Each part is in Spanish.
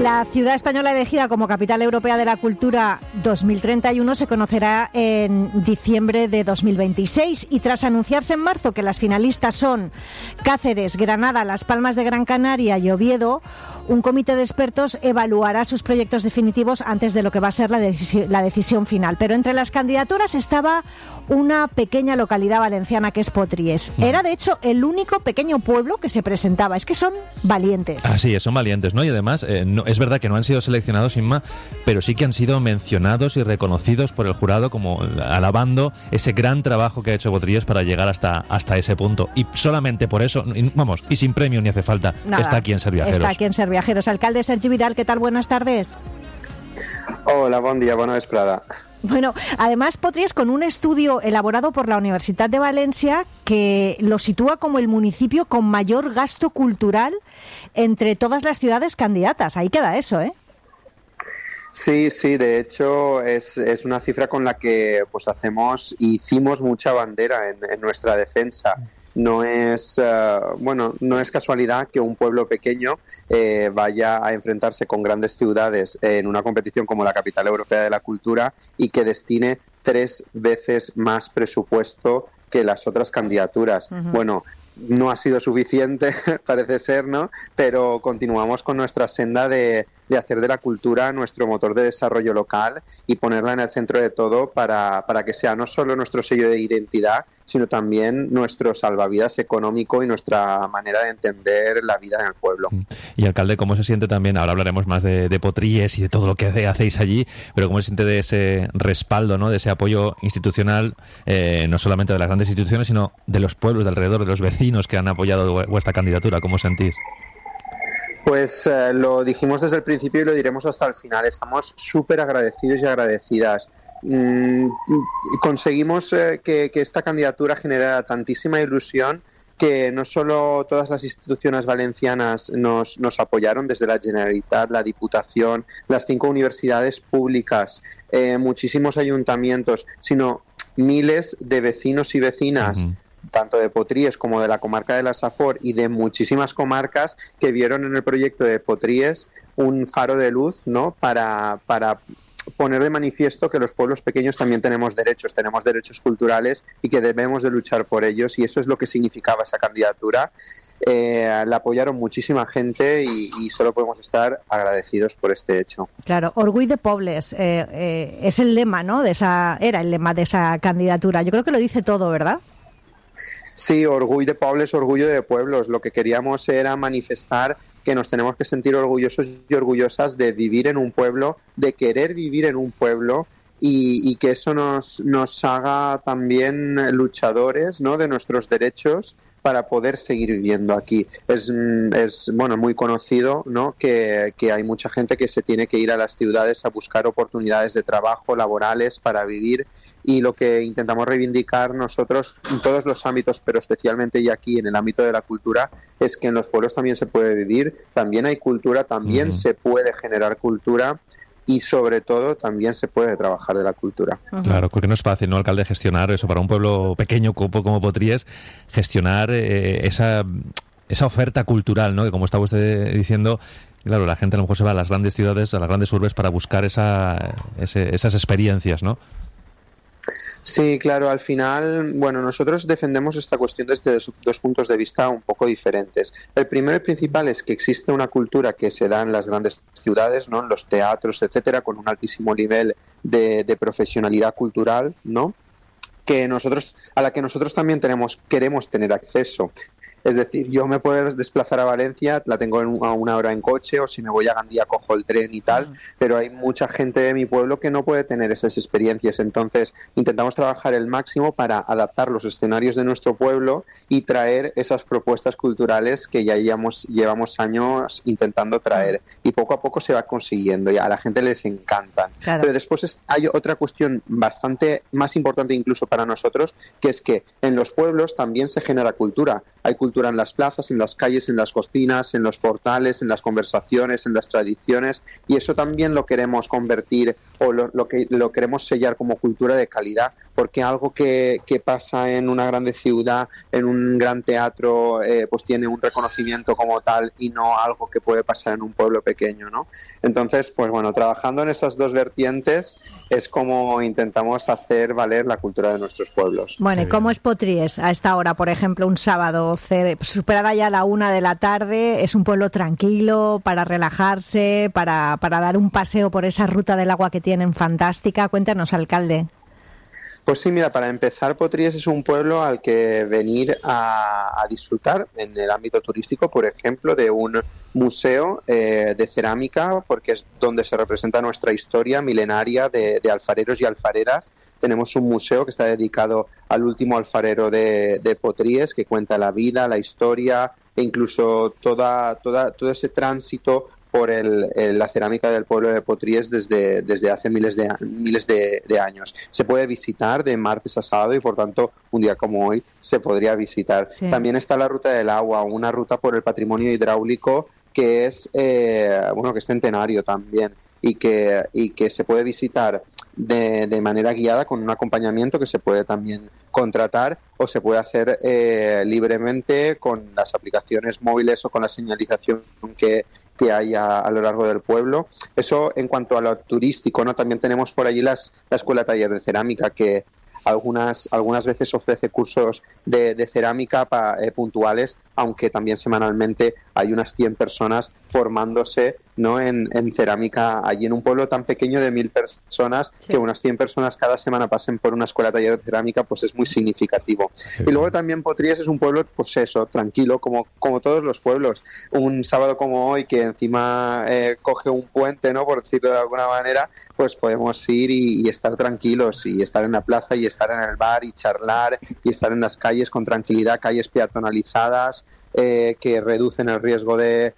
La ciudad española elegida como Capital Europea de la Cultura 2031 se conocerá en diciembre de 2026 y tras anunciarse en marzo que las finalistas son Cáceres, Granada, Las Palmas de Gran Canaria y Oviedo, un comité de expertos evaluará sus proyectos definitivos antes de lo que va a ser la decisión final. Pero entre las candidaturas estaba una pequeña localidad valenciana que es Potries. Era de hecho el único pequeño pueblo que se presentaba. Es que son valientes. Así es, son valientes, ¿no? Y además, es verdad que no han sido seleccionados, Inma, pero sí que han sido mencionados y reconocidos por el jurado como alabando ese gran trabajo que ha hecho Potries para llegar hasta ese punto. Y solamente por eso, vamos, y sin premio ni hace falta, está aquí en Ser Viajeros. Está aquí en Ser Viajeros. Alcalde Sergi Vidal, ¿qué tal? Buenas tardes. Hola, bon dia, bona vesprada. Bueno, además Potries con un estudio elaborado por la Universidad de Valencia que lo sitúa como el municipio con mayor gasto cultural entre todas las ciudades candidatas. Ahí queda eso, ¿eh? Sí, de hecho es una cifra con la que pues hicimos mucha bandera en nuestra defensa. No es casualidad que un pueblo pequeño vaya a enfrentarse con grandes ciudades en una competición como la Capital Europea de la Cultura y que destine 3 veces más presupuesto que las otras candidaturas. Uh-huh. Bueno, no ha sido suficiente, parece ser, ¿no? Pero continuamos con nuestra senda de hacer de la cultura nuestro motor de desarrollo local y ponerla en el centro de todo para que sea no solo nuestro sello de identidad, sino también nuestro salvavidas económico y nuestra manera de entender la vida en el pueblo. Y alcalde, ¿cómo se siente también? Ahora hablaremos más de Potries y de todo lo que hacéis allí, pero ¿cómo se siente de ese respaldo, ¿no? De ese apoyo institucional, no solamente de las grandes instituciones, sino de los pueblos de alrededor, de los vecinos que han apoyado vuestra candidatura? ¿Cómo os sentís? Pues lo dijimos desde el principio y lo diremos hasta el final. Estamos súper agradecidos y agradecidas. Conseguimos que esta candidatura generara tantísima ilusión que no solo todas las instituciones valencianas nos apoyaron, desde la Generalitat, la Diputación, las 5 universidades públicas, muchísimos ayuntamientos, sino miles de vecinos y vecinas, tanto de Potries como de la comarca de la Safor y de muchísimas comarcas que vieron en el proyecto de Potries un faro de luz, ¿no? Para poner de manifiesto que los pueblos pequeños también tenemos derechos culturales y que debemos de luchar por ellos, y eso es lo que significaba esa candidatura. La apoyaron muchísima gente y solo podemos estar agradecidos por este hecho. Claro, Orgull de Pobles es el lema, ¿no? Era el lema de esa candidatura. Yo creo que lo dice todo, ¿verdad? Sí, Orgull de Pobles, orgullo de pueblos. Lo que queríamos era manifestar que nos tenemos que sentir orgullosos y orgullosas de vivir en un pueblo, de querer vivir en un pueblo y que eso nos haga también luchadores, ¿no? De nuestros derechos para poder seguir viviendo aquí. Es muy conocido, ¿no? que hay mucha gente que se tiene que ir a las ciudades a buscar oportunidades de trabajo, laborales, para vivir, y lo que intentamos reivindicar nosotros en todos los ámbitos, pero especialmente y aquí en el ámbito de la cultura, es que en los pueblos también se puede vivir, también hay cultura, también se puede generar cultura, y sobre todo también se puede trabajar de la cultura. Claro, porque no es fácil, ¿no, alcalde, gestionar eso para un pueblo pequeño como Potries, gestionar esa oferta cultural, ¿no? Que como estaba usted diciendo, claro, la gente a lo mejor se va a las grandes ciudades, a las grandes urbes para buscar esas experiencias, ¿no? Sí, claro, al final, nosotros defendemos esta cuestión desde 2 puntos de vista un poco diferentes. El primero y principal es que existe una cultura que se da en las grandes ciudades, ¿no? En los teatros, etcétera, con un altísimo nivel de profesionalidad cultural, ¿no? A la que nosotros también queremos tener acceso. Es decir, yo me puedo desplazar a Valencia, la tengo a 1 hora en coche, o si me voy a Gandía cojo el tren y tal, pero hay mucha gente de mi pueblo que no puede tener esas experiencias. Entonces intentamos trabajar el máximo para adaptar los escenarios de nuestro pueblo y traer esas propuestas culturales que ya llevamos años intentando traer, y poco a poco se va consiguiendo y a la gente les encantan. Claro. Pero después hay otra cuestión bastante más importante incluso para nosotros, que es que en los pueblos también se genera cultura. Hay cultura cultura en las plazas, en las calles, en las cocinas, en los portales, en las conversaciones, en las tradiciones, y eso también lo queremos convertir o lo queremos sellar como cultura de calidad, porque algo que pasa en una grande ciudad, en un gran teatro, pues tiene un reconocimiento como tal y no algo que puede pasar en un pueblo pequeño, ¿no? Entonces, pues bueno, trabajando en esas dos vertientes es como intentamos hacer valer la cultura de nuestros pueblos. Bueno, ¿y cómo es Potries a esta hora, por ejemplo, un sábado, superada ya la 1 de la tarde? ¿Es un pueblo tranquilo para relajarse, para dar un paseo por esa ruta del agua que tienen fantástica? Cuéntanos, alcalde. Pues sí, mira, para empezar, Potries es un pueblo al que venir a disfrutar en el ámbito turístico, por ejemplo, de un museo de cerámica, porque es donde se representa nuestra historia milenaria de alfareros y alfareras. Tenemos un museo que está dedicado al último alfarero de Potries, que cuenta la vida, la historia e incluso todo ese tránsito por la cerámica del pueblo de Potries desde hace miles de años. Se puede visitar de martes a sábado y, por tanto, un día como hoy se podría visitar. Sí. También está la Ruta del Agua, una ruta por el patrimonio hidráulico que es que es centenario también y que se puede visitar de manera guiada con un acompañamiento que se puede también contratar o se puede hacer libremente con las aplicaciones móviles o con la señalización que hay a lo largo del pueblo. Eso en cuanto a lo turístico, ¿no? También tenemos por allí la Escuela Taller de Cerámica, que algunas veces ofrece cursos de cerámica puntuales, aunque también semanalmente hay unas 100 personas formándose, ¿no? en cerámica allí en un pueblo tan pequeño de 1.000 personas, sí. Que unas 100 personas cada semana pasen por una escuela taller de cerámica, pues es muy significativo. Sí. Y luego también Potries es un pueblo, pues eso, tranquilo, como todos los pueblos. Un sábado como hoy, que encima coge un puente, ¿no? Por decirlo de alguna manera, pues podemos ir y estar tranquilos y estar en la plaza y estar en el bar y charlar y estar en las calles con tranquilidad, calles peatonalizadas que reducen el riesgo de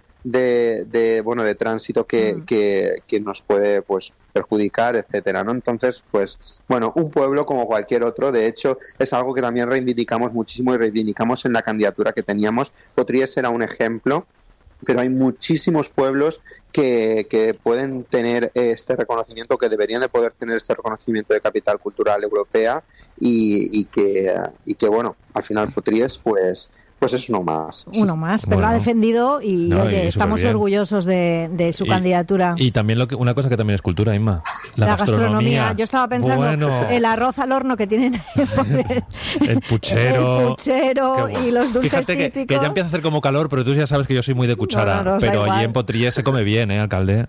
tránsito que nos puede pues perjudicar, etcétera, ¿no? Entonces, pues bueno, un pueblo como cualquier otro. De hecho, es algo que también reivindicamos muchísimo y reivindicamos en la candidatura que teníamos. Potries era un ejemplo, pero hay muchísimos pueblos que pueden tener este reconocimiento, que deberían de poder tener este reconocimiento de capital cultural europea y que bueno, al final Potries pues es uno más. Uno más, pero lo ha defendido y estamos orgullosos de su candidatura. Y también una cosa que también es cultura, Inma, la gastronomía. Yo estaba pensando el arroz al horno que tienen el puchero y los dulces Fíjate típicos. Que ya empieza a hacer como calor, pero tú ya sabes que yo soy muy de cuchara, pero allí en Potries se come bien, alcalde.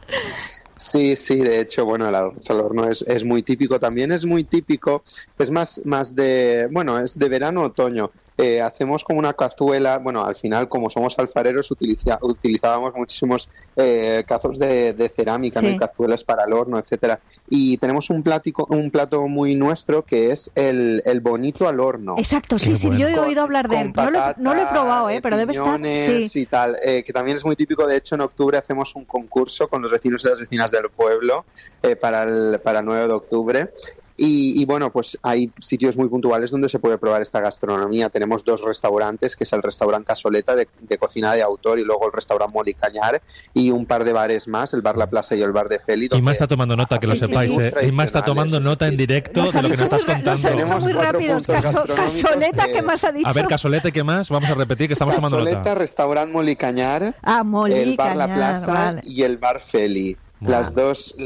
Sí, de hecho, bueno, el arroz al horno es muy típico, también es muy típico, es más de, es de verano-otoño. Hacemos como una cazuela, al final, como somos alfareros, utilizábamos muchísimos cazos de cerámica, sí. ¿no? Y cazuelas para el horno, etcétera. Y tenemos un plato muy nuestro que es el bonito al horno. Exacto, sí, bueno. Yo he oído hablar de él. No lo he probado, pero debe estar. Sí. Y tal, que también es muy típico. De hecho, en octubre hacemos un concurso con los vecinos y las vecinas del pueblo para el 9 de octubre. Y bueno, pues hay sitios muy puntuales donde se puede probar esta gastronomía. Tenemos 2 restaurantes, que es el restaurante Casoleta de cocina de autor y luego el restaurante Moli Cañar, y un par de bares más, el bar La Plaza y el bar de Feli. Inma está tomando nota, que lo sepáis. Inma está tomando nota en directo de lo que nos estás contando. Nos ha dicho muy rápidos. Casoleta, ¿qué más ha dicho? A ver, Casoleta, ¿qué más? Vamos a repetir que estamos tomando nota. Casoleta, restaurante Moli Cañar, el bar La Plaza y el bar Feli. Los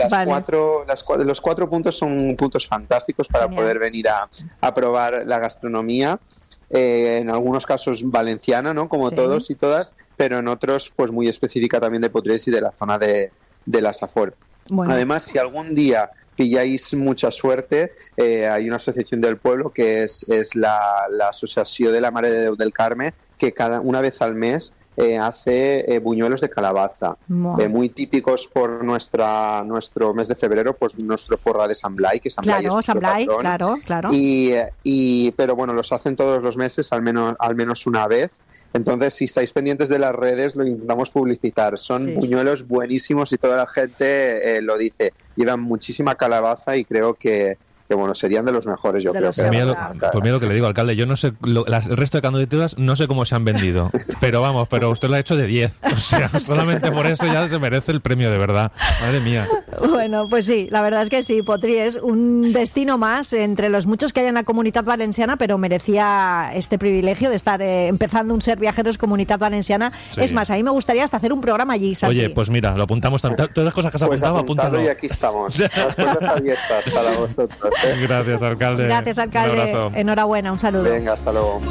4 puntos son puntos fantásticos para Genial. Poder venir a probar la gastronomía, en algunos casos valenciana, ¿no? Como sí. Todos y todas, pero en otros pues muy específica también de Potries y de la zona de la Safor. Bueno. Además, si algún día pilláis mucha suerte, hay una asociación del pueblo que es la Asociación de la Mare de Déu del Carme, que una vez al mes hace buñuelos de calabaza, muy típicos por nuestro mes de febrero, pues nuestro porra de San Blai, que San Blai es nuestro patrón. Claro. Pero bueno, los hacen todos los meses, al menos una vez. Entonces, si estáis pendientes de las redes, lo intentamos publicitar. Son buñuelos buenísimos y toda la gente lo dice. Llevan muchísima calabaza y creo que bueno, serían de los mejores, yo creo. Pues mira lo que le digo, alcalde, yo no sé, el resto de candidaturas no sé cómo se han vendido, pero vamos, pero usted lo ha hecho de 10, o sea, solamente por eso ya se merece el premio, de verdad. Madre mía. Bueno, pues sí, la verdad es que sí, Potri es un destino más entre los muchos que hay en la Comunitat Valenciana, pero merecía este privilegio de estar empezando un Ser Viajeros Comunitat Valenciana. Sí. Es más, a mí me gustaría hasta hacer un programa allí, Santi. Oye, pues mira, lo apuntamos, todas las cosas que has apuntado, apúntalo. Y aquí estamos, las puertas abiertas para vosotros. Gracias, alcalde. Gracias, alcalde. Enhorabuena, un saludo. Venga, hasta luego.